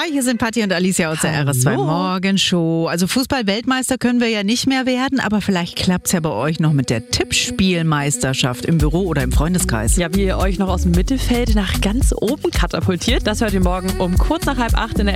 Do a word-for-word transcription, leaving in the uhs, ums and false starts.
hier sind Patti und Alicia aus der R S zwei Morgenshow. Also Fußball-Weltmeister können wir ja nicht mehr werden, aber vielleicht klappt's ja bei euch noch mit der Tippspielmeisterschaft im Büro oder im Freundeskreis. Ja, wie ihr euch noch aus dem Mittelfeld nach ganz oben katapultiert, das hört ihr morgen um kurz nach halb acht in der